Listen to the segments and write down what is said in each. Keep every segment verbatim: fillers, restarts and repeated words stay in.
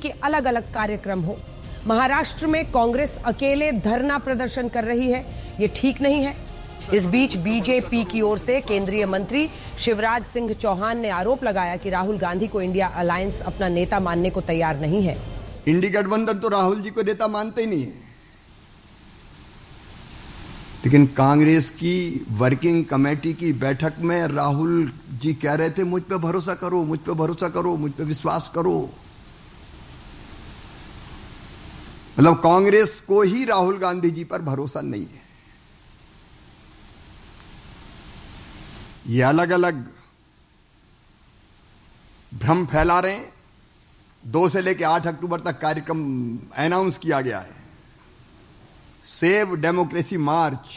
कि अलग अलग कार्यक्रम हो। महाराष्ट्र में कांग्रेस अकेले धरना प्रदर्शन कर रही है, ये ठीक नहीं है। इस बीच बीजेपी की ओर से केंद्रीय मंत्री शिवराज सिंह चौहान ने आरोप लगाया कि राहुल गांधी को इंडिया अलायंस अपना नेता मानने को तैयार नहीं है। इंडी गठबंधन तो राहुल जी को नेता मानते ही नहीं है, लेकिन कांग्रेस की वर्किंग कमेटी की बैठक में राहुल जी कह रहे थे मुझ पे भरोसा करो, मुझ पे भरोसा करो, मुझ पे विश्वास करो। मतलब कांग्रेस को ही राहुल गांधी जी पर भरोसा नहीं है। ये अलग अलग भ्रम फैला रहे हैं। दो से लेकर आठ अक्टूबर तक कार्यक्रम अनाउंस किया गया है। सेव डेमोक्रेसी मार्च,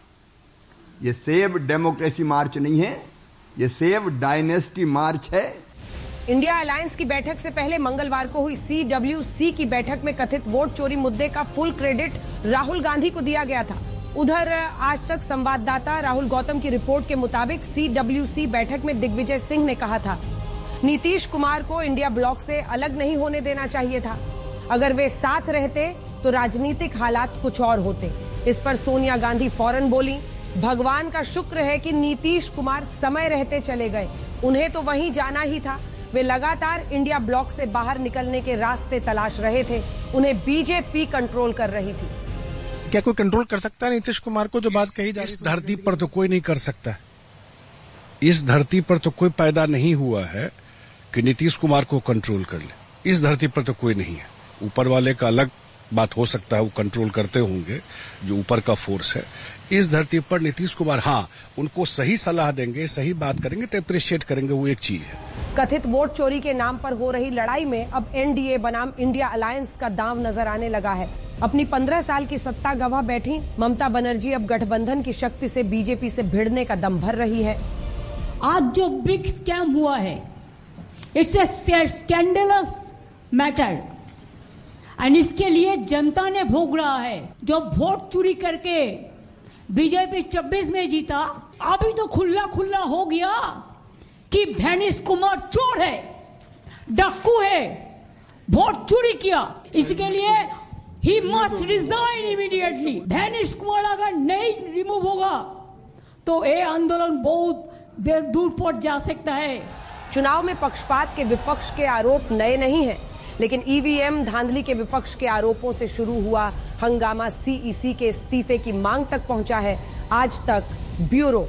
ये सेव डेमोक्रेसी मार्च नहीं है, ये सेव डायनेस्टी मार्च है। इंडिया अलायंस की बैठक से पहले मंगलवार को हुई सी डब्ल्यू सी की बैठक में कथित वोट चोरी मुद्दे का फुल क्रेडिट राहुल गांधी को दिया गया था। उधर आज तक संवाददाता राहुल गौतम की रिपोर्ट के मुताबिक सी डब्ल्यू सी बैठक में दिग्विजय सिंह ने कहा था नीतीश कुमार को इंडिया ब्लॉक से अलग नहीं होने देना चाहिए था। अगर वे साथ रहते तो राजनीतिक हालात कुछ और होते। इस पर सोनिया गांधी फौरन बोली, भगवान का शुक्र है कि नीतीश कुमार समय रहते चले गए, उन्हें तो वहीं जाना ही था। वे लगातार इंडिया ब्लॉक से बाहर निकलने के रास्ते तलाश रहे थे, उन्हें बीजेपी कंट्रोल कर रही थी। क्या कोई कंट्रोल कर सकता है नीतीश कुमार को? जो बात कही जा रही है, इस धरती पर तो कोई नहीं कर सकता। इस धरती पर तो कोई पैदा नहीं हुआ है कि नीतीश कुमार को कंट्रोल कर ले। इस धरती पर तो कोई नहीं है। ऊपर वाले का अलग बात हो सकता है, वो कंट्रोल करते होंगे, जो ऊपर का फोर्स है। इस धरती पर नीतीश कुमार हाँ उनको सही सलाह देंगे, सही बात करेंगे तो अप्रिशिएट करेंगे, वो एक चीज है। कथित वोट चोरी के नाम पर हो रही लड़ाई में अब एनडीए बनाम इंडिया अलायंस का दांव नजर आने लगा है। अपनी पंद्रह साल की सत्ता गंवा बैठी ममता बनर्जी अब गठबंधन की शक्ति से बीजेपी से भिड़ने का दम भर रही है। आज जो बिग स्कैम हुआ है, इट्स ए स्कैंडलस मैटर, और इसके लिए जनता ने भोग रहा है। जो वोट चोरी करके बीजेपी छब्बीस में जीता, अभी तो खुला खुला हो गया कि भैनिश कुमार चोर है, डाकू है, वोट चोरी किया। इसके लिए he must resign immediately. भैनिश Kumar अगर नहीं रिमूव होगा तो ये आंदोलन बहुत देर दूर पहुंच जा सकता है। चुनाव में पक्षपात के विपक्ष के आरोप नए नहीं हैं, लेकिन ईवीएम धांधली के विपक्ष के आरोपों से शुरू हुआ हंगामा सीईसी के इस्तीफे की मांग तक पहुंचा है। आज तक ब्यूरो।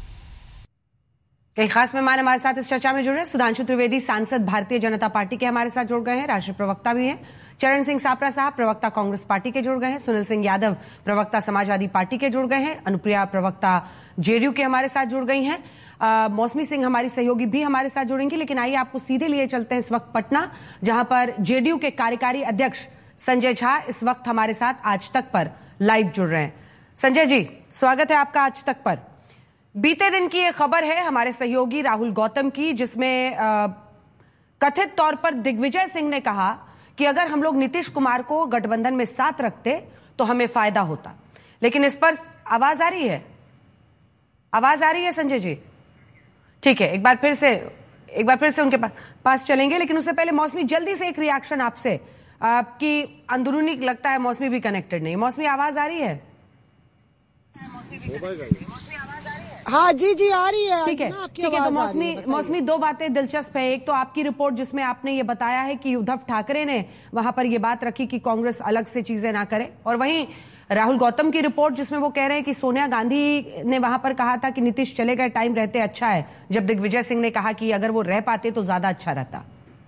कई खास मेहमान हमारे साथ इस चर्चा में जुड़ रहे हैं। सुधांशु त्रिवेदी सांसद भारतीय जनता पार्टी के हमारे साथ जुड़ गए हैं, राष्ट्रीय प्रवक्ता भी हैं। चरण सिंह सापरा साहब प्रवक्ता कांग्रेस पार्टी के जुड़ गए हैं। सुनील सिंह यादव प्रवक्ता समाजवादी पार्टी के जुड़ गए हैं। अनुप्रिया प्रवक्ता जेडीयू के हमारे साथ जुड़ गई हैं। मौसमी सिंह हमारी सहयोगी भी हमारे साथ जुड़ेंगी। लेकिन आइए आपको सीधे लिए चलते हैं इस वक्त पटना, जहां पर जेडीयू के कार्यकारी अध्यक्ष संजय झा इस वक्त हमारे साथ आज तक पर लाइव जुड़ रहे हैं। संजय जी, स्वागत है आपका आज तक पर। बीते दिन की एक खबर है हमारे सहयोगी राहुल गौतम की, जिसमें आ, कथित तौर पर दिग्विजय सिंह ने कहा कि अगर हम लोग नीतीश कुमार को गठबंधन में साथ रखते तो हमें फायदा होता। लेकिन इस पर आवाज आ रही है, आवाज आ रही है संजय जी? ठीक है, एक बार फिर से एक बार फिर से उनके पास पास चलेंगे। लेकिन उससे पहले मौसमी, जल्दी से एक रिएक्शन आपसे, आपकी अंदरूनी लगता है मौसमी भी कनेक्टेड नहीं। मौसमी, आवाज आ रही है? हाँ जी जी आ रही है। ठीक है, ठीक है। तो मौसमी मौसमी दो बातें दिलचस्प है। एक तो आपकी रिपोर्ट जिसमें आपने ये बताया है कि उद्धव ठाकरे ने वहां पर ये बात रखी कि कांग्रेस अलग से चीजें ना करे, और वहीं राहुल गौतम की रिपोर्ट जिसमें वो कह रहे हैं कि सोनिया गांधी ने वहां पर कहा था कि नीतीश चले गए टाइम रहते अच्छा है, जब दिग्विजय सिंह ने कहा कि अगर वो रह पाते तो ज्यादा अच्छा रहता।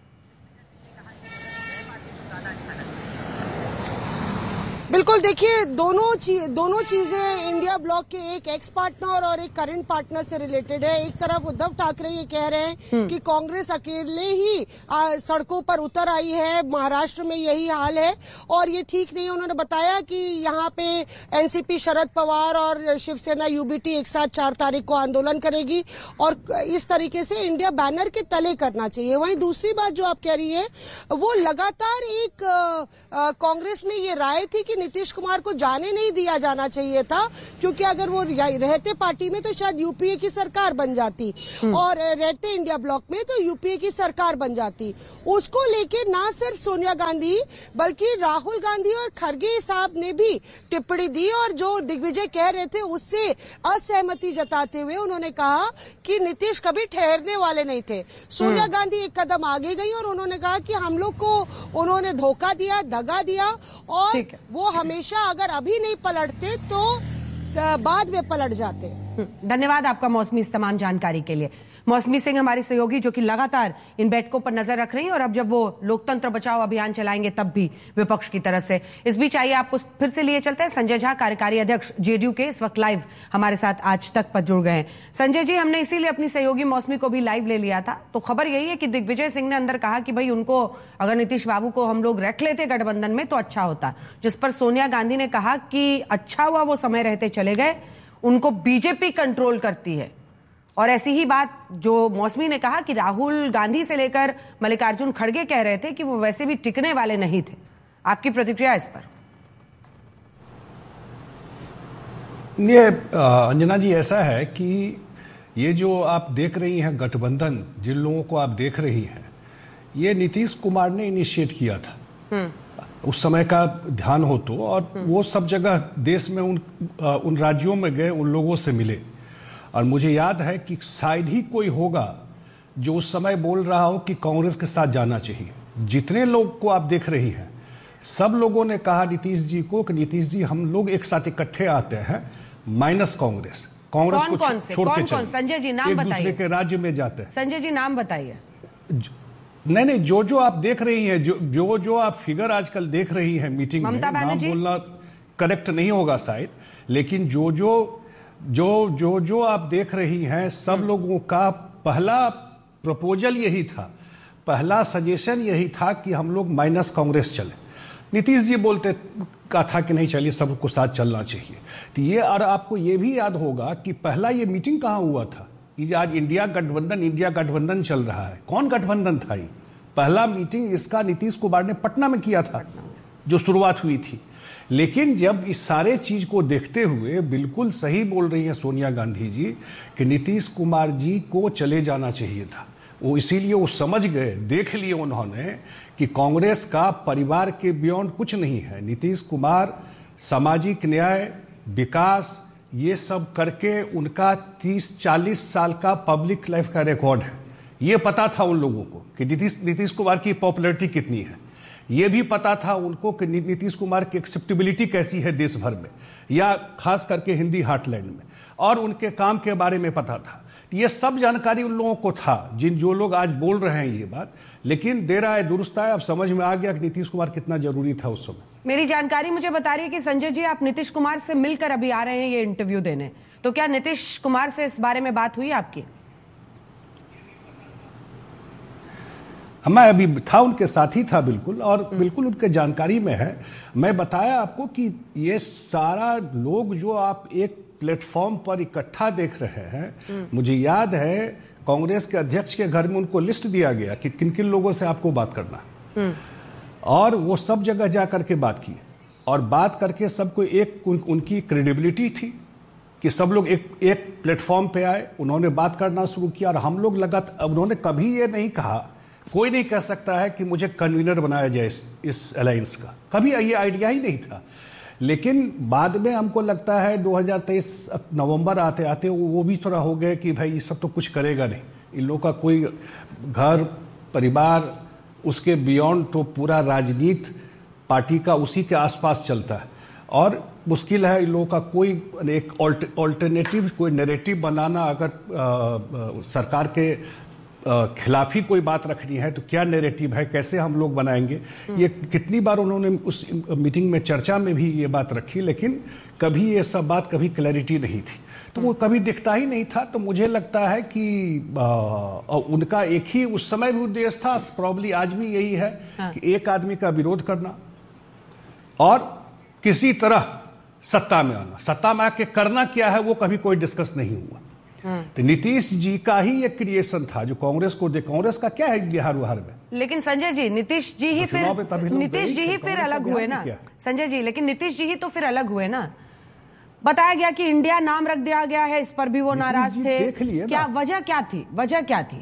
बिल्कुल, देखिए दोनों चीज दोनों चीजें इंडिया ब्लॉक के एक एक्स पार्टनर और एक करंट पार्टनर से रिलेटेड है। एक तरफ उद्धव ठाकरे ये कह रहे हैं कि कांग्रेस अकेले ही आ, सड़कों पर उतर आई है, महाराष्ट्र में यही हाल है और ये ठीक नहीं है। उन्होंने बताया कि यहाँ पे एनसीपी शरद पवार और शिवसेना यूबीटी एक साथ चार तारीख को आंदोलन करेगी और इस तरीके से इंडिया बैनर के तले करना चाहिए। वहीं दूसरी बात जो आप कह रही है, वो लगातार एक कांग्रेस में ये राय थी कि नीतीश कुमार को जाने नहीं दिया जाना चाहिए था, क्योंकि अगर वो रहते पार्टी में तो शायद यूपीए की सरकार बन जाती और रहते इंडिया ब्लॉक में तो यूपीए की सरकार बन जाती। उसको लेके ना सिर्फ सोनिया गांधी बल्कि राहुल गांधी और खड़गे साहब ने भी टिप्पणी दी और जो दिग्विजय कह रहे थे उससे असहमति जताते हुए उन्होंने कहा कि नीतीश कभी ठहरने वाले नहीं थे। सोनिया गांधी एक कदम आगे गई और उन्होंने कहा कि हम लोग को उन्होंने धोखा दिया, दगा दिया और वो हमेशा अगर अभी नहीं पलटते तो बाद में पलट जाते। धन्यवाद आपका मौसमी इस तमाम जानकारी के लिए। मौसमी सिंह हमारी सहयोगी जो कि लगातार इन बैठकों पर नजर रख रही हैं और अब जब वो लोकतंत्र बचाओ अभियान चलाएंगे तब भी विपक्ष की तरफ से। इस बीच आइए आपको फिर से लिए चलते हैं। संजय झा कार्यकारी अध्यक्ष जेडीयू के इस वक्त लाइव हमारे साथ आज तक पर जुड़ गए हैं। संजय जी, हमने इसीलिए अपनी सहयोगी मौसमी को भी लाइव ले लिया था, तो खबर यही है कि दिग्विजय सिंह ने अंदर कहा कि भाई उनको अगर नीतीश बाबू को हम लोग रख लेते गठबंधन में तो अच्छा होता, जिस पर सोनिया गांधी ने कहा कि अच्छा हुआ वो समय रहते चले गए, उनको बीजेपी कंट्रोल करती है। और ऐसी ही बात जो मौसमी ने कहा कि राहुल गांधी से लेकर मल्लिकार्जुन खड़गे कह रहे थे कि वो वैसे भी टिकने वाले नहीं थे। आपकी प्रतिक्रिया इस पर? ये अंजना जी, ऐसा है कि ये जो आप देख रही हैं गठबंधन, जिन लोगों को आप देख रही हैं, ये नीतीश कुमार ने इनिशिएट किया था। उस समय का ध्यान हो तो, और वो सब जगह देश में उन उन राज्यों में गए, उन लोगों से मिले। और मुझे याद है कि शायद ही कोई होगा जो उस समय बोल रहा हो कि कांग्रेस के साथ जाना चाहिए। जितने लोग को आप देख रही हैं, सब लोगों ने कहा नीतीश जी को कि नीतीश जी हम लोग एक साथ इकट्ठे आते हैं, माइनस कांग्रेस कांग्रेस को छोड़ के चले। संजय जी नाम बताइए। एक दूसरे के राज्य में जाते हैं। संजय जी नाम बताइए। नहीं नहीं, जो जो आप देख रही हैं, जो जो जो आप फिगर आजकल देख रही हैं मीटिंग में, नाम बोलना करेक्ट नहीं होगा शायद, लेकिन जो जो जो जो जो आप देख रही हैं, सब लोगों का पहला प्रपोजल यही था, पहला सजेशन यही था कि हम लोग माइनस कांग्रेस चले। नीतीश जी बोलते का था कि नहीं चलिए सबको साथ चलना चाहिए। तो ये, और आपको ये भी याद होगा कि पहला ये मीटिंग कहाँ हुआ था? ये आज इंडिया गठबंधन इंडिया गठबंधन चल रहा है, कौन गठबंधन था ये? पहला मीटिंग इसका नीतीश कुमार ने पटना में किया था, जो शुरुआत हुई थी। लेकिन जब इस सारे चीज को देखते हुए, बिल्कुल सही बोल रही हैं सोनिया गांधी जी कि नीतीश कुमार जी को चले जाना चाहिए था। वो इसीलिए वो समझ गए, देख लिए उन्होंने कि कांग्रेस का परिवार के बियॉन्ड कुछ नहीं है। नीतीश कुमार सामाजिक न्याय, विकास, ये सब करके उनका तीस चालीस साल का पब्लिक लाइफ का रिकॉर्ड है। ये पता था उन लोगों को कि नीतीश नीतीश कुमार की पॉपुलैरिटी कितनी है। ये भी पता था उनको कि नीतीश कुमार की एक्सेप्टेबिलिटी कैसी है देश भर में, या खास करके हिंदी हार्टलैंड में, और उनके काम के बारे में पता था। ये सब जानकारी उन लोगों को था, जिन जो लोग आज बोल रहे हैं ये बात। लेकिन देर आए दुरुस्त आए, अब समझ में आ गया कि नीतीश कुमार कितना जरूरी था उस समय। मेरी जानकारी मुझे बता रही है कि संजय जी आप नीतीश कुमार से मिलकर अभी आ रहे हैं ये इंटरव्यू देने, तो क्या नीतीश कुमार से इस बारे में बात हुई आपकी? मैं अभी था, उनके साथ ही था बिल्कुल, और बिल्कुल उनके जानकारी में है। मैं बताया आपको कि ये सारा लोग जो आप एक प्लेटफॉर्म पर इकट्ठा देख रहे हैं, मुझे याद है कांग्रेस के अध्यक्ष के घर में उनको लिस्ट दिया गया कि किन किन लोगों से आपको बात करना, और वो सब जगह जा करके बात की, और बात करके सबको एक उन, उनकी क्रेडिबिलिटी थी कि सब लोग एक एक प्लेटफॉर्म पे आए, उन्होंने बात करना शुरू किया। और हम लोग लगातार, उन्होंने कभी ये नहीं कहा, कोई नहीं कह सकता है कि मुझे कन्वीनर बनाया जाए इस, इस अलायंस का, कभी ये आइडिया ही नहीं था। लेकिन बाद में हमको लगता है दो हज़ार तेईस नवंबर आते आते वो भी थोड़ा हो गए कि भाई ये सब तो कुछ करेगा नहीं, इन लोगों का कोई घर परिवार, उसके बियॉन्ड तो पूरा राजनीति पार्टी का उसी के आसपास चलता है, और मुश्किल है इन लोगों का कोई एक ऑल्टरनेटिव कोई नैरेटिव बनाना। अगर आ, आ, सरकार के खिलाफ ही कोई बात रखनी है तो क्या नैरेटिव है, कैसे हम लोग बनाएंगे? ये कितनी बार उन्होंने उस मीटिंग में, चर्चा में भी ये बात रखी, लेकिन कभी ये सब बात, कभी क्लैरिटी नहीं थी, तो वो कभी दिखता ही नहीं था। तो मुझे लगता है कि आ, उनका एक ही उस समय भी उद्देश्य था, प्रॉब्ली आज भी यही है, हाँ। कि एक आदमी का विरोध करना और किसी तरह सत्ता में आना। सत्ता में आके करना क्या है वो कभी कोई डिस्कस नहीं हुआ। तो नीतीश जी का ही एक क्रिएशन था जो कांग्रेस को दे। कांग्रेस का क्या है बिहार बिहार में? लेकिन संजय जी, नीतीश जी ही फिर नीतीश जी ही फिर अलग हुए ना संजय जी, लेकिन नीतीश जी ही तो फिर अलग हुए ना। बताया गया कि इंडिया नाम रख दिया गया है, इस पर भी वो नाराज थे। क्या वजह क्या थी? वजह क्या थी?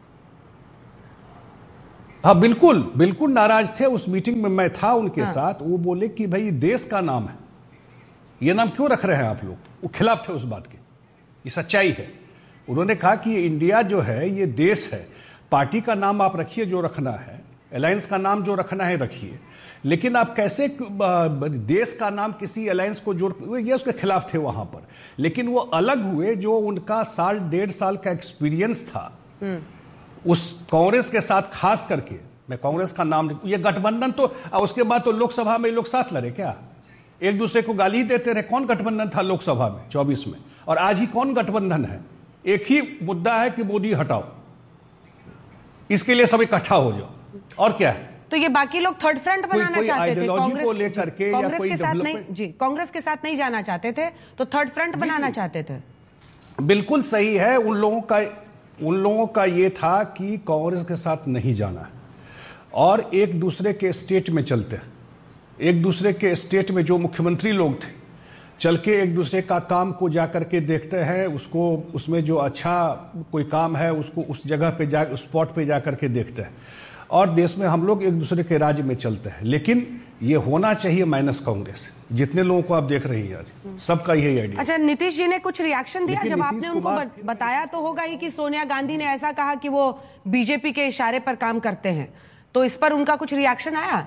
हाँ बिल्कुल बिल्कुल नाराज थे। उस मीटिंग में मैं था उनके हाँ। साथ। वो बोले कि भाई देश का नाम है, ये नाम क्यों रख रहे हैं आप लोग? वो खिलाफ थे उस बात के। ये सच्चाई है। उन्होंने कहा कि इंडिया जो है ये देश है, पार्टी का नाम आप रखिए जो रखना है, अलायंस का नाम जो रखना है रखिए, लेकिन आप कैसे देश का नाम किसी अलायंस को जोड़, ये उसके खिलाफ थे वहां पर। लेकिन वो अलग हुए जो उनका साल डेढ़ साल का एक्सपीरियंस था उस कांग्रेस के साथ, खास करके मैं कांग्रेस का नाम, ये गठबंधन तो उसके बाद तो लोकसभा में लोग साथ लड़े क्या? एक दूसरे को गाली देते रहे। कौन गठबंधन था लोकसभा में चौबीस में? और आज ही कौन गठबंधन है? एक ही मुद्दा है कि मोदी हटाओ, इसके लिए सब इकट्ठा हो जाओ। और क्या है? तो ये बाकी लोग थर्ड फ्रंट बनाना चाहते थे कांग्रेस को लेकर के, या कोई के साथ नहीं जी कांग्रेस के साथ नहीं जाना चाहते थे, तो थर्ड फ्रंट बनाना चाहते थे। बिल्कुल सही है। उन लोगों का उन लोगों का ये था कि कांग्रेस के साथ नहीं जाना है और एक दूसरे के स्टेट में चलते हैं। एक दूसरे के स्टेट में जो मुख्यमंत्री लोग थे, चल के एक दूसरे का काम को जा करके देखते हैं, उसको उसमें जो अच्छा कोई काम है उसको उस जगह पे जा स्पॉट पे जा करके देखते हैं। और देश में हम लोग एक दूसरे के राज्य में चलते हैं। लेकिन ये होना चाहिए माइनस कांग्रेस। जितने लोगों को आप देख रही हैं आज, सबका यही आइडिया। अच्छा, नीतीश जी ने कुछ रिएक्शन दिया जब आपने उनको बताया? तो होगा ही कि सोनिया गांधी ने ऐसा कहा कि वो बीजेपी के इशारे पर काम करते हैं, तो इस पर उनका कुछ रिएक्शन आया?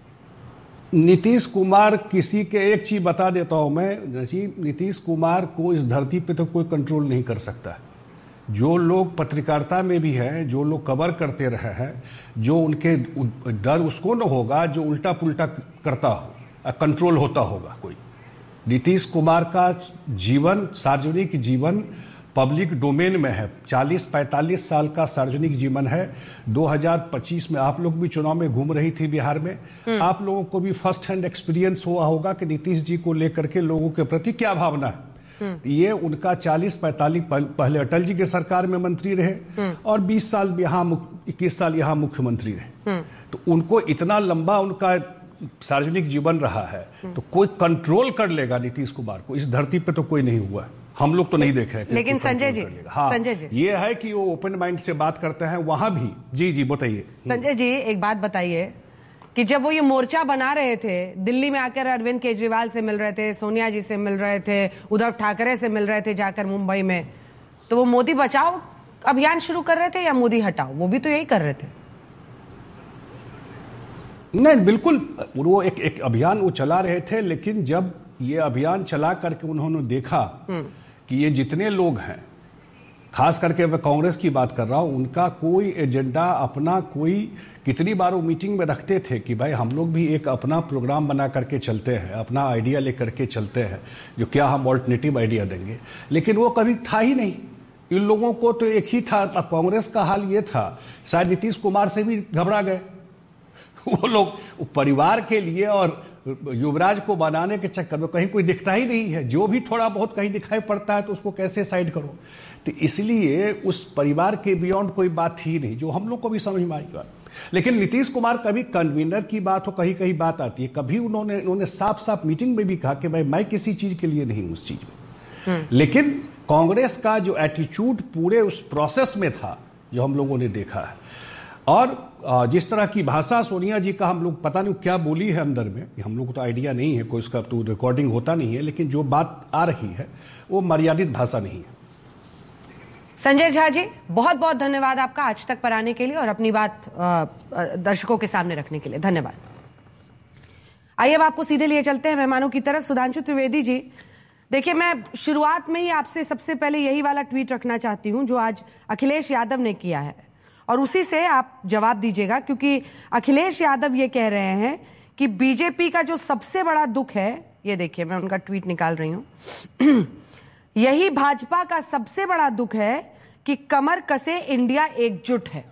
नीतीश कुमार किसी के, एक चीज बता देता हूं मैं जी, नीतीश कुमार को इस धरती पे तो कोई कंट्रोल नहीं कर सकता। जो लोग पत्रकारिता में भी हैं, जो लोग कवर करते रहे हैं, जो उनके डर उसको न होगा जो उल्टा पुल्टा करता हो, कंट्रोल होता होगा कोई। नीतीश कुमार का जीवन, सार्वजनिक जीवन पब्लिक डोमेन में है। चालीस पैंतालीस साल का सार्वजनिक जीवन है। दो हज़ार पच्चीस में आप लोग भी चुनाव में घूम रही थी बिहार में, आप लोगों को भी फर्स्ट हैंड एक्सपीरियंस हुआ होगा कि नीतीश जी को लेकर के लोगों के प्रति क्या भावना है। ये उनका चालीस पैंतालीस, पहले अटल जी के सरकार में मंत्री रहे और बीस साल यहाँ, इक्कीस साल यहाँ मुख्यमंत्री रहे। तो उनको इतना लंबा उनका सार्वजनिक जीवन रहा है, तो कोई कंट्रोल कर लेगा नीतीश कुमार को? इस धरती पे तो कोई नहीं हुआ है, हम लोग तो नहीं देखे हैं। लेकिन संजय जी, हाँ, संजय जी, ये है कि वो ओपन माइंड से बात करते हैं वहां भी। जी जी बताइए संजय जी, एक बात बताइए कि जब वो ये मोर्चा बना रहे थे, दिल्ली में आकर अरविंद केजरीवाल से मिल रहे थे, सोनिया जी से मिल रहे थे, उद्धव ठाकरे से मिल रहे थे जाकर मुंबई में, तो वो मोदी बचाओ अभियान शुरू कर रहे थे या मोदी हटाओ? वो भी तो यही कर रहे थे। नहीं, बिल्कुल वो एक एक अभियान वो चला रहे थे। लेकिन जब ये अभियान चला करके उन्होंने देखा कि ये जितने लोग हैं, खास करके मैं कांग्रेस की बात कर रहा हूं, उनका कोई एजेंडा अपना, कोई कितनी बार वो मीटिंग में रखते थे कि भाई हम लोग भी एक अपना प्रोग्राम बना करके चलते हैं, अपना आइडिया लेकर के चलते हैं, जो क्या हम ऑल्टरनेटिव आइडिया देंगे। लेकिन वो कभी था ही नहीं। इन लोगों को तो एक ही था। कांग्रेस का हाल ये था, शायद नीतीश कुमार से भी घबरा गए वो लोग। परिवार के लिए और युवराज को बनाने के चक्कर में कहीं कोई दिखता ही नहीं है। जो भी थोड़ा बहुत कहीं दिखाई पड़ता है तो उसको कैसे साइड करो। तो इसलिए उस परिवार के बियॉन्ड कोई बात ही नहीं, जो हम लोग को भी समझ में आई बात। लेकिन नीतीश कुमार कभी कन्वीनर की बात हो, कहीं कहीं बात आती है, कभी उन्होंने उन्होंने साफ साफ मीटिंग में भी कहा कि भाई मैं किसी चीज के लिए नहीं हूं उस चीज में। लेकिन कांग्रेस का जो एटीट्यूड पूरे उस प्रोसेस में था, जो हम लोगों ने देखा है, और जिस तरह की भाषा सोनिया जी का, हम लोग पता नहीं क्या बोली है अंदर में, हम लोग को तो आइडिया नहीं है, कोई उसका तो रिकॉर्डिंग होता नहीं है, लेकिन जो बात आ रही है वो मर्यादित भाषा नहीं है। संजय झा जी, बहुत बहुत धन्यवाद आपका आज तक पर आने के लिए और अपनी बात दर्शकों के सामने रखने के लिए। धन्यवाद। आइए अब आपको सीधे लिए चलते हैं मेहमानों की तरफ। सुधांशु त्रिवेदी जी, देखिए, मैं शुरुआत में ही आपसे सबसे पहले यही वाला ट्वीट रखना चाहती हूं जो आज अखिलेश यादव ने किया है, और उसी से आप जवाब दीजिएगा, क्योंकि अखिलेश यादव ये कह रहे हैं कि बीजेपी का जो सबसे बड़ा दुख है, ये देखिए मैं उनका ट्वीट निकाल रही हूं, यही भाजपा का सबसे बड़ा दुख है कि कमर कसे इंडिया एकजुट है।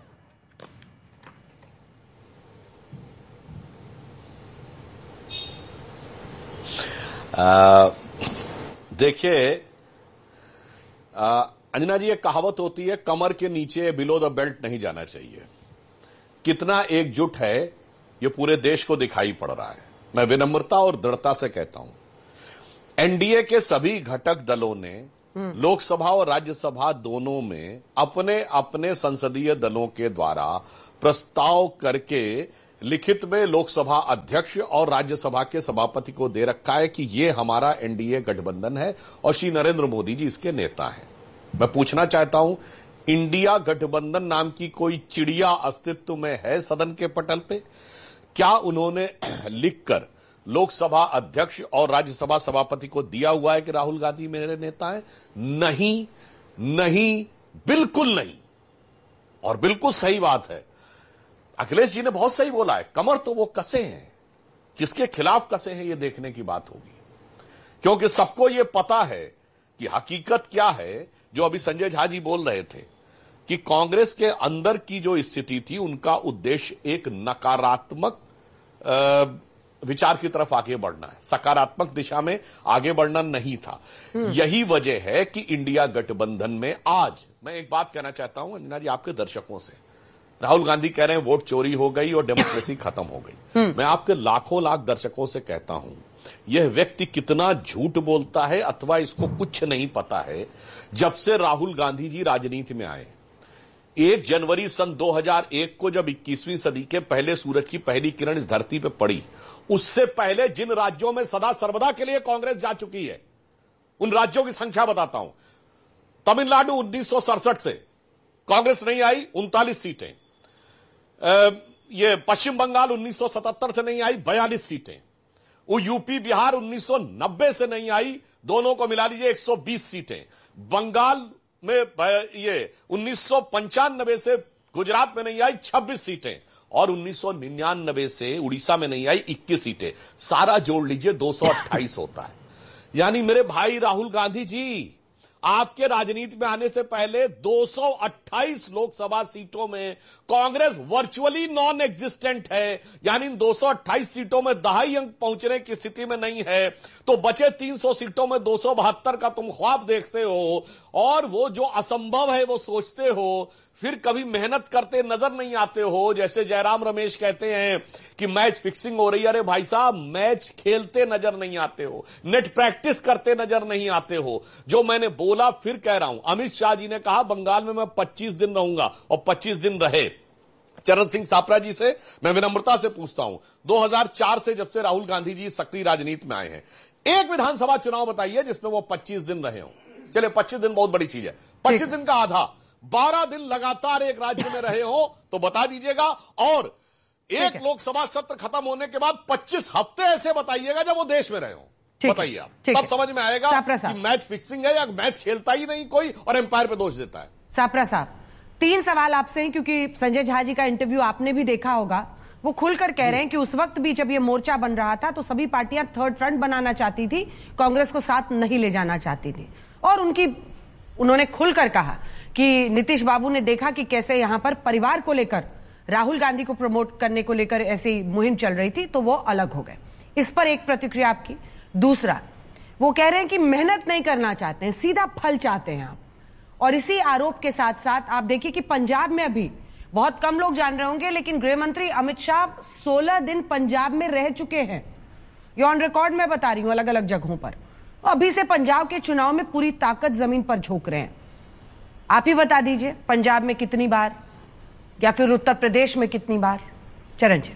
देखिए, अंजना जी, एक कहावत होती है, कमर के नीचे बिलो द बेल्ट नहीं जाना चाहिए। कितना एकजुट है ये पूरे देश को दिखाई पड़ रहा है। मैं विनम्रता और दृढ़ता से कहता हूं, एनडीए के सभी घटक दलों ने लोकसभा और राज्यसभा दोनों में अपने अपने संसदीय दलों के द्वारा प्रस्ताव करके लिखित में लोकसभा अध्यक्ष और राज्यसभा के सभापति को दे रखा है कि ये हमारा एनडीए गठबंधन है और श्री नरेंद्र मोदी जी इसके नेता हैं। मैं पूछना चाहता हूं, इंडिया गठबंधन नाम की कोई चिड़िया अस्तित्व में है सदन के पटल पे? क्या उन्होंने लिखकर लोकसभा अध्यक्ष और राज्यसभा सभापति को दिया हुआ है कि राहुल गांधी मेरे नेता हैं? नहीं, नहीं, बिल्कुल नहीं। और बिल्कुल सही बात है, अखिलेश जी ने बहुत सही बोला है, कमर तो वो कसे हैं, किसके खिलाफ कसे हैं ये देखने की बात होगी। क्योंकि सबको ये पता है कि हकीकत क्या है, जो अभी संजय झा जी बोल रहे थे कि कांग्रेस के अंदर की जो स्थिति थी, उनका उद्देश्य एक नकारात्मक विचार की तरफ आगे बढ़ना है, सकारात्मक दिशा में आगे बढ़ना नहीं था। यही वजह है कि इंडिया गठबंधन में आज मैं एक बात कहना चाहता हूं अंजना जी आपके दर्शकों से। राहुल गांधी कह रहे हैं वोट चोरी हो गई और डेमोक्रेसी खत्म हो गई। मैं आपके लाखों लाख दर्शकों से कहता हूं, यह व्यक्ति कितना झूठ बोलता है अथवा इसको कुछ नहीं पता है। जब से राहुल गांधी जी राजनीति में आए, एक जनवरी सन दो हज़ार एक को जब इक्कीसवीं सदी के पहले सूरज की पहली किरण इस धरती पर पड़ी, उससे पहले जिन राज्यों में सदा सर्वदा के लिए कांग्रेस जा चुकी है, उन राज्यों की संख्या बताता हूं। तमिलनाडु उन्नीस सौ सड़सठ से कांग्रेस नहीं आई, उनतालीस सीटें। ये पश्चिम बंगाल उन्नीस सौ सतहत्तर से नहीं आई, बयालीस सीटें। वो यूपी बिहार उन्नीस सौ नब्बे से नहीं आई, दोनों को मिला लीजिए एक सौ बीस सीटें। बंगाल में ये उन्नीस सौ पंचानबे से गुजरात में नहीं आई, छब्बीस सीटें। और उन्नीस सौ निन्यानबे से उड़ीसा में नहीं आई, इक्कीस सीटें। सारा जोड़ लीजिए दो सौ अट्ठाईस होता है। यानी मेरे भाई राहुल गांधी जी, आपके राजनीति में आने से पहले दो सौ अट्ठाईस लोकसभा सीटों में कांग्रेस वर्चुअली नॉन एग्जिस्टेंट है। यानी इन दो सौ अट्ठाईस सीटों में दहाई अंक पहुंचने की स्थिति में नहीं है। तो बचे तीन सौ सीटों में दो सौ बहत्तर का तुम ख्वाब देखते हो और वो जो असंभव है वो सोचते हो, फिर कभी मेहनत करते नजर नहीं आते हो। जैसे जयराम रमेश कहते हैं कि मैच फिक्सिंग हो रही है, अरे भाई साहब मैच खेलते नजर नहीं आते हो, नेट प्रैक्टिस करते नजर नहीं आते हो। जो मैंने बोला फिर कह रहा हूं, अमित शाह जी ने कहा बंगाल में मैं पच्चीस दिन रहूंगा और पच्चीस दिन रहे। चरण सिंह सापरा जी से मैं विनम्रता से पूछता हूं, दो हज़ार चार से जब से राहुल गांधी जी सक्रिय राजनीति में आए हैं, एक विधानसभा चुनाव बताइए जिसमें वो पच्चीस दिन रहे हो। चले पच्चीस दिन बहुत बड़ी चीज है, पच्चीस दिन का आधा, बारह दिन लगातार एक राज्य में रहे हो तो बता दीजिएगा। और एक लोकसभा सत्र खत्म होने के बाद पच्चीस हफ्ते ऐसे बताइएगा जब वो देश में रहे हो। बताइए आप, तब समझ में आएगा कि मैच फिक्सिंग है या मैच खेलता ही नहीं कोई और एम्पायर पे दोष देता है। सापरा साहब, तीन सवाल आपसे हैं, क्योंकि संजय झा जी का इंटरव्यू आपने भी देखा होगा। वो खुलकर कह रहे हैं कि उस वक्त भी जब ये मोर्चा बन रहा था तो सभी पार्टियां थर्ड फ्रंट बनाना चाहती थी, कांग्रेस को साथ नहीं ले जाना चाहती थी। और उनकी उन्होंने खुलकर कहा कि नीतीश बाबू ने देखा कि कैसे यहां पर परिवार को लेकर, राहुल गांधी को प्रमोट करने को लेकर ऐसी मुहिम चल रही थी, तो वो अलग हो गए। इस पर एक प्रतिक्रिया आपकी। दूसरा, वो कह रहे हैं कि मेहनत नहीं करना चाहते हैं, सीधा फल चाहते हैं आप। और इसी आरोप के साथ साथ आप देखिए कि पंजाब में अभी बहुत कम लोग जान रहे होंगे, लेकिन गृह मंत्री अमित शाह सोलह दिन पंजाब में रह चुके हैं। ये ऑन रिकॉर्ड मैं बता रही हूं, अलग अलग जगहों पर। अभी से पंजाब के चुनाव में पूरी ताकत जमीन पर झोंक रहे हैं। आप ही बता दीजिए, पंजाब में कितनी बार या फिर उत्तर प्रदेश में कितनी बार? चरण जी।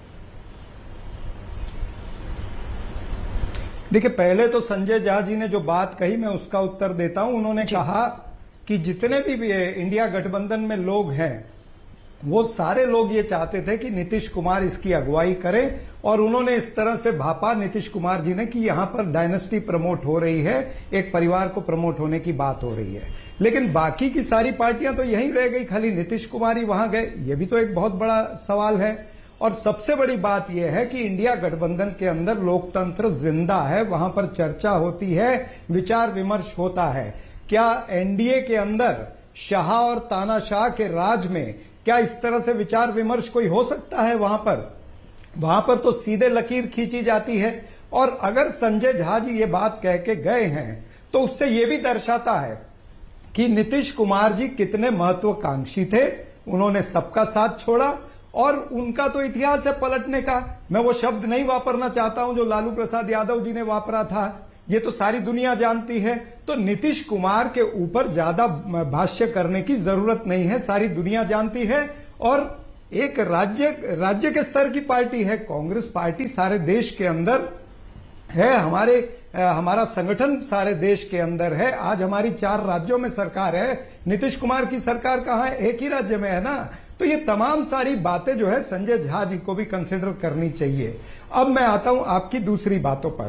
देखिए, पहले तो संजय झा जी ने जो बात कही मैं उसका उत्तर देता हूं। उन्होंने कहा कि जितने भी, भी इंडिया गठबंधन में लोग हैं वो सारे लोग ये चाहते थे कि नीतीश कुमार इसकी अगुवाई करें, और उन्होंने इस तरह से भापा नीतीश कुमार जी ने कि यहां पर डायनेस्टी प्रमोट हो रही है, एक परिवार को प्रमोट होने की बात हो रही है। लेकिन बाकी की सारी पार्टियां तो यहीं रह गई, खाली नीतीश कुमार ही वहां गए। ये भी तो एक बहुत बड़ा सवाल है। और सबसे बड़ी बात यह है कि इंडिया गठबंधन के अंदर लोकतंत्र जिंदा है, वहां पर चर्चा होती है, विचार विमर्श होता है। क्या एनडीए के अंदर शाह और तानाशाह के राज में क्या इस तरह से विचार विमर्श कोई हो सकता है? वहां पर वहां पर तो सीधे लकीर खींची जाती है। और अगर संजय झा जी ये बात कह के गए हैं तो उससे ये भी दर्शाता है कि नीतीश कुमार जी कितने महत्वाकांक्षी थे। उन्होंने सबका साथ छोड़ा और उनका तो इतिहास है पलटने का। मैं वो शब्द नहीं वापरना चाहता हूं जो लालू प्रसाद यादव जी ने वापरा था, ये तो सारी दुनिया जानती है। तो नीतीश कुमार के ऊपर ज्यादा भाष्य करने की जरूरत नहीं है, सारी दुनिया जानती है। और एक राज्य राज्य के स्तर की पार्टी है कांग्रेस पार्टी, सारे देश के अंदर है, हमारे हमारा संगठन सारे देश के अंदर है। आज हमारी चार राज्यों में सरकार है, नीतीश कुमार की सरकार कहां है? एक ही राज्य में है ना। तो ये तमाम सारी बातें जो है संजय झा जी को भी कंसिडर करनी चाहिए। अब मैं आता हूं आपकी दूसरी बातों पर।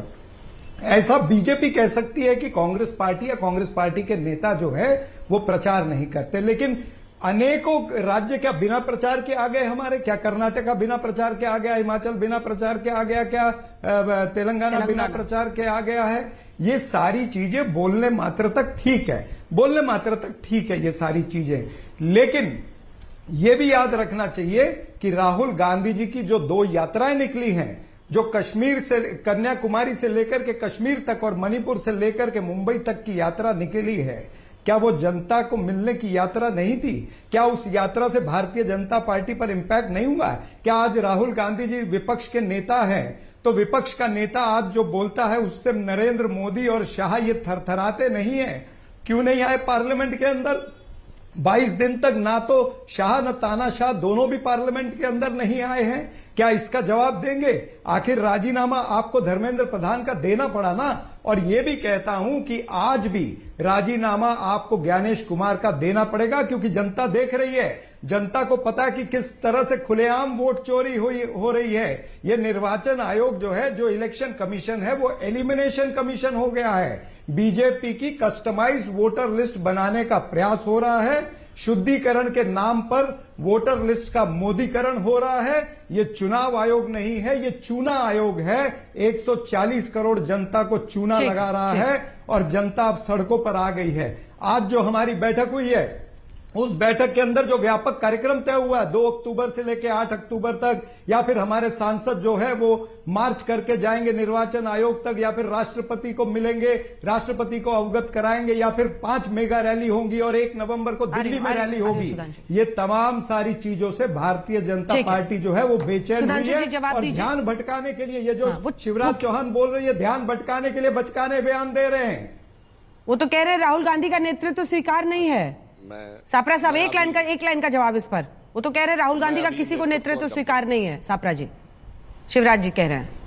ऐसा बीजेपी कह सकती है कि कांग्रेस पार्टी या कांग्रेस पार्टी के नेता जो है वो प्रचार नहीं करते, लेकिन अनेकों राज्य क्या बिना प्रचार के आ गए हमारे? क्या कर्नाटका बिना प्रचार के आ गया? हिमाचल बिना प्रचार के आ गया? क्या तेलंगाना बिना प्रचार के आ गया है? ये सारी चीजें बोलने मात्र तक ठीक है, बोलने मात्र तक ठीक है ये सारी चीजें, लेकिन ये भी याद रखना चाहिए कि राहुल गांधी जी की जो दो यात्राएं निकली हैं, जो कश्मीर से कन्याकुमारी से लेकर के कश्मीर तक और मणिपुर से लेकर के मुंबई तक की यात्रा निकली है, क्या वो जनता को मिलने की यात्रा नहीं थी? क्या उस यात्रा से भारतीय जनता पार्टी पर इंपैक्ट नहीं हुआ? क्या आज राहुल गांधी जी विपक्ष के नेता हैं, तो विपक्ष का नेता आज जो बोलता है उससे नरेंद्र मोदी और शाह ये थरथराते नहीं है? क्यों नहीं आए पार्लियामेंट के अंदर? बाईस दिन तक ना तो शाह न तानाशाह दोनों भी पार्लियामेंट के अंदर नहीं आए हैं। क्या इसका जवाब देंगे? आखिर राजीनामा आपको धर्मेंद्र प्रधान का देना पड़ा ना। और यह भी कहता हूं कि आज भी राजीनामा आपको ज्ञानेश कुमार का देना पड़ेगा, क्योंकि जनता देख रही है, जनता को पता है कि किस तरह से खुलेआम वोट चोरी हुई हो रही है। ये निर्वाचन आयोग जो है, जो इलेक्शन कमीशन है, वो एलिमिनेशन कमीशन हो गया है। बीजेपी की कस्टमाइज्ड वोटर लिस्ट बनाने का प्रयास हो रहा है, शुद्धिकरण के नाम पर वोटर लिस्ट का मोदीकरण हो रहा है। ये चुनाव आयोग नहीं है, ये चूना आयोग है। एक सौ चालीस करोड़ जनता को चूना लगा रहा है और जनता अब सड़कों पर आ गई है। आज जो हमारी बैठक हुई है, उस बैठक के अंदर जो व्यापक कार्यक्रम तय हुआ है, दो अक्टूबर से लेकर आठ अक्टूबर तक, या फिर हमारे सांसद जो है वो मार्च करके जाएंगे निर्वाचन आयोग तक, या फिर राष्ट्रपति को मिलेंगे, राष्ट्रपति को अवगत कराएंगे, या फिर पांच मेगा रैली होंगी और एक नवंबर को दिल्ली में रैली होगी। ये तमाम सारी चीजों से भारतीय जनता पार्टी जो है वो बेचैन हुई है। और ध्यान भटकाने के लिए ये जो शिवराज चौहान बोल रही है, ध्यान भटकाने के लिए बचकाने बयान दे रहे हैं। वो तो कह रहे हैं राहुल गांधी का नेतृत्व स्वीकार नहीं है। सापरा साहब एक लाइन का एक लाइन का जवाब इस पर। वो तो कह रहे हैं राहुल गांधी का किसी को नेतृत्व स्वीकार नहीं है। सापरा जी, शिवराज जी कह रहे हैं।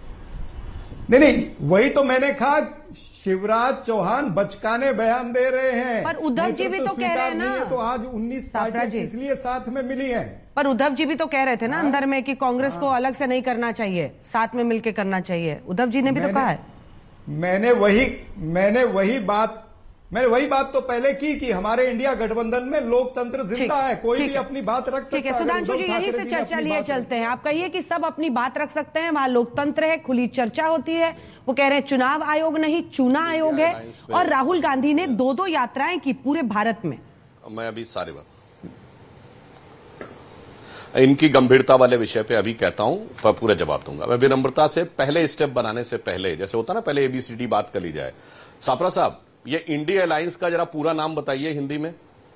नहीं नहीं, वही तो मैंने कहा, शिवराज चौहान बचकाने बयान दे रहे हैं। पर उद्धव जी भी तो कह रहे हैं ना, तो आज उन्नीस पार्टियां इसलिए साथ में मिली हैं। पर उद्धव जी भी तो कह रहे थे ना अंदर में कि कांग्रेस को अलग से नहीं करना चाहिए, साथ में मिलकर करना चाहिए। उद्धव जी ने भी तो कहा है। मैंने वही मैंने वही बात मैंने वही बात तो पहले की कि हमारे इंडिया गठबंधन में लोकतंत्र जिंदा है, कोई भी अपनी बात रख सकता है। ठीक है सुधांशु जी, यही से चर्चा लिए चलते हैं। आप कहिए कि सब अपनी बात रख सकते हैं, वहां लोकतंत्र है, खुली चर्चा होती है। वो कह रहे हैं चुनाव आयोग नहीं, चूना आयोग है। और राहुल गांधी ने दो दो यात्राएं की पूरे भारत में। मैं अभी सारी बात इनकी गंभीरता वाले विषय पे अभी कहता हूं, पर पूरा जवाब दूंगा। मैं विनम्रता से पहले स्टेप बनाने से पहले, जैसे होता ना पहले एबीसीडी बात कर ली जाए। सापरा साहब, ये इंडिया अलायंस का जरा पूरा नाम बताइए हिंदी में।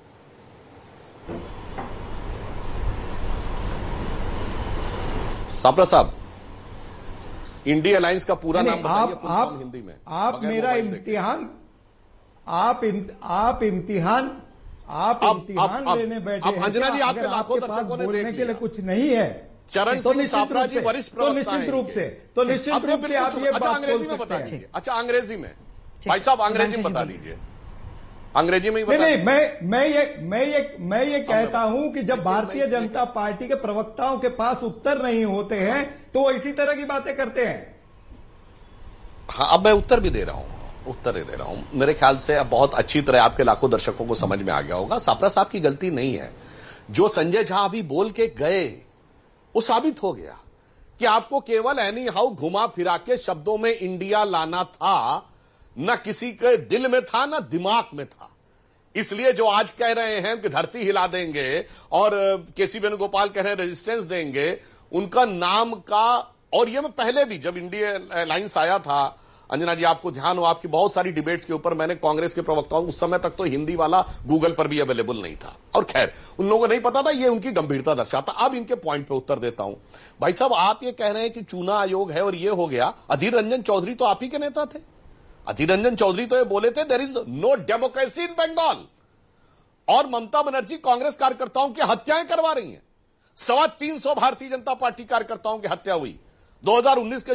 सापरा साहब, इंडिया अलायंस का पूरा नाम बताइए आप, आप, हिंदी में। आप मेरा इम्तिहान आप इम, आप इम्तिहान आप इम्तिहान लेने बैठे हैं। अंजना जी, आपके लाखों दर्शकों ने बोलने के लिए कुछ नहीं है। चरण सिंह सापरा जी वरिष्ठ प्रवक्ता हैं। तो निश्चित रूप से तो निश्चित रूप से आप ये बात अंग्रेजी में बता दीजिए। अच्छा, अंग्रेजी में भाई साहब, अंग्रेजी में बता दीजिए। अंग्रेजी में ही बता। नहीं, मैं मैं ये मैं ये मैं ये कहता हूं कि जब भारतीय जनता पार्टी के प्रवक्ताओं के पास उत्तर नहीं होते हैं तो वो इसी तरह की बातें करते हैं। हाँ, अब मैं उत्तर भी दे रहा हूं, उत्तर दे रहा हूं। मेरे ख्याल से अब बहुत अच्छी तरह आपके लाखों दर्शकों को समझ में आ गया होगा। सापरा साहब की गलती नहीं है। जो संजय झा अभी बोल के गए वो साबित हो गया कि आपको केवल एनी हाउ घुमा फिरा के शब्दों में इंडिया लाना था, न किसी के दिल में था न दिमाग में था। इसलिए जो आज कह रहे हैं कि धरती हिला देंगे और केसी वेणुगोपाल कह रहे हैं रेजिस्टेंस देंगे, उनका नाम का, और ये मैं पहले भी जब इंडिया अलायंस आया था अंजना जी, आपको ध्यान हो, आपकी बहुत सारी डिबेट्स के ऊपर मैंने कांग्रेस के प्रवक्ताओं, उस समय तक तो हिंदी वाला गूगल पर भी अवेलेबल नहीं था, और खैर उन लोगों को नहीं पता था, ये उनकी गंभीरता दर्शाता। अब इनके पॉइंट पे उत्तर देता हूं। भाई साहब, आप ये कह रहे हैं कि चुनाव आयोग है और ये हो गया। अधीर रंजन चौधरी तो आप ही के नेता थे। अधीर रंजन चौधरी तो ये बोले थे, there is no democracy in Bengal, और ममता बनर्जी कांग्रेस कार्यकर्ताओं की हत्याएं करवा रही हैं। सवा तीन सौ भारतीय जनता पार्टी कार्यकर्ताओं की हत्या हुई। दो हजार उन्नीस के